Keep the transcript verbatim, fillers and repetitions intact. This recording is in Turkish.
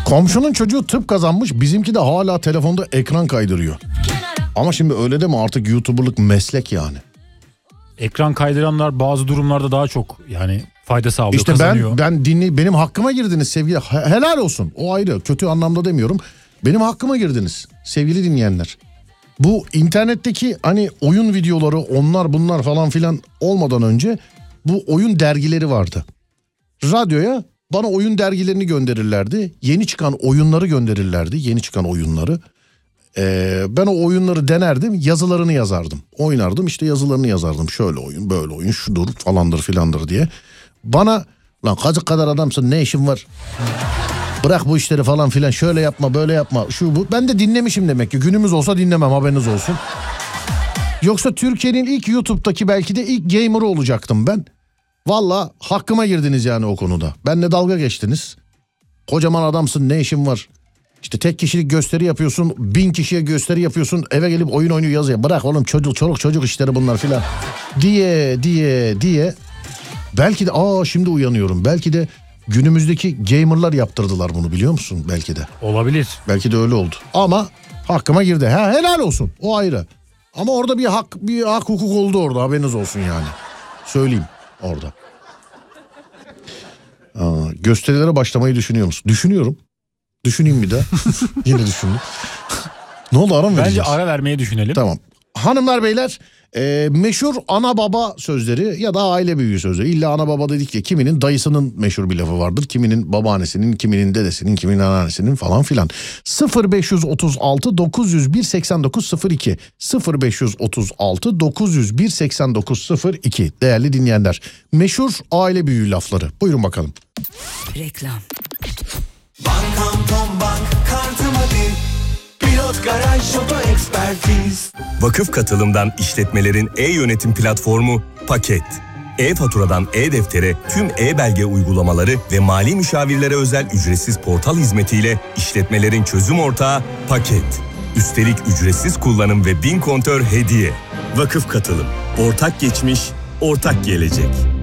Komşunun çocuğu tıp kazanmış, bizimki de hala telefonda ekran kaydırıyor. Ama şimdi öyle de mi artık YouTuber'lık meslek yani? Ekran kaydıranlar bazı durumlarda daha çok yani fayda sağlıyor, işte kazanıyor. İşte ben, ben dinley benim hakkıma girdiniz sevgili, helal olsun, o ayrı, kötü anlamda demiyorum. Benim hakkıma girdiniz sevgili dinleyenler. Bu internetteki hani oyun videoları, onlar bunlar falan filan olmadan önce bu oyun dergileri vardı. Radyoya bana oyun dergilerini gönderirlerdi. Yeni çıkan oyunları gönderirlerdi. Yeni çıkan oyunları. Ee, ben o oyunları denerdim. Yazılarını yazardım. Oynardım, işte yazılarını yazardım. Şöyle oyun, böyle oyun, şudur falandır filandır diye. Bana lan kazık kadar adamsın, ne işin var? Bırak bu işleri falan filan, şöyle yapma böyle yapma şu bu. Ben de dinlemişim demek ki. Günümüz olsa dinlemem, haberiniz olsun. Yoksa Türkiye'nin ilk YouTube'daki belki de ilk gamer'ı olacaktım ben. Valla hakkıma girdiniz yani o konuda. Benle dalga geçtiniz. Kocaman adamsın, ne işin var? İşte tek kişilik gösteri yapıyorsun, bin kişiye gösteri yapıyorsun, eve gelip oyun oynuyor yazıyor. Bırak oğlum, çocuk çoluk çocuk işleri bunlar filan diye diye diye. Belki de aa şimdi uyanıyorum. Belki de günümüzdeki gamerlar yaptırdılar bunu, biliyor musun? Belki de. Olabilir. Belki de öyle oldu. Ama hakkıma girdi. Ha, helal olsun. O ayrı. Ama orada bir hak bir hak hukuk oldu orada, haberiniz olsun yani. Söyleyeyim orada. Aa, gösterilere başlamayı düşünüyor musun? Düşünüyorum. Düşüneyim bir de. Yine düşündüm. Ne oldu, ara mı vereceğiz? Bence ara vermeyi düşünelim. Tamam. Hanımlar beyler, e, meşhur ana baba sözleri ya da aile büyüğü sözleri. İlla ana baba dedik ya, kiminin dayısının meşhur bir lafı vardır. Kiminin babaannesinin, kiminin dedesinin, kiminin anneannesinin falan filan. sıfır beş otuz altı dokuz yüz bir seksen dokuz sıfır iki sıfır beş otuz altı dokuz yüz bir seksen dokuz sıfır iki değerli dinleyenler. Meşhur aile büyüğü lafları. Buyurun bakalım. Reklam. Bankam Tom Bank kartımı bil. Pilot Garaj Oto Ekspertiz. Vakıf Katılım'dan işletmelerin e-yönetim platformu Paket. E-faturadan e-deftere tüm e-belge uygulamaları ve mali müşavirlere özel ücretsiz portal hizmetiyle işletmelerin çözüm ortağı Paket. Üstelik ücretsiz kullanım ve bin kontör hediye. Vakıf Katılım. Ortak geçmiş, ortak gelecek.